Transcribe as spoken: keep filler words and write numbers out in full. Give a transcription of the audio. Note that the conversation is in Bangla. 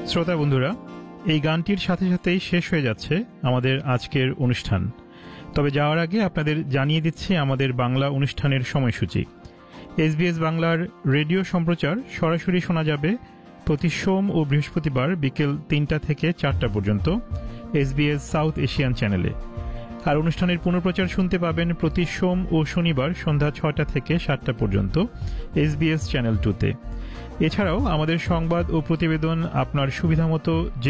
শ্রোতা বন্ধুরা, এই গানটির সাথে সাথেই শেষ হয়ে যাচ্ছে আমাদের আজকের অনুষ্ঠান। তবে যাওয়ার আগে আপনাদের জানিয়ে দিচ্ছি আমাদের বাংলা অনুষ্ঠানের সময়সূচি। এসবিএস বাংলার রেডিও সম্প্রচার সরাসরি শোনা যাবে প্রতি সোম ও বৃহস্পতিবার বিকেল তিনটা থেকে চারটা পর্যন্ত এসবিএস সাউথ এশিয়ান চ্যানেলে। আর অনুষ্ঠানের পুনঃপ্রচার শুনতে পাবেন প্রতি সোম ও শনিবার সন্ধ্যা ছটা থেকে সাতটা পর্যন্ত এসবিএস চ্যানেল টুতে। এছাড়াও আমাদের সংবাদ ও প্রতিবেদন আপনার সুবিধামতো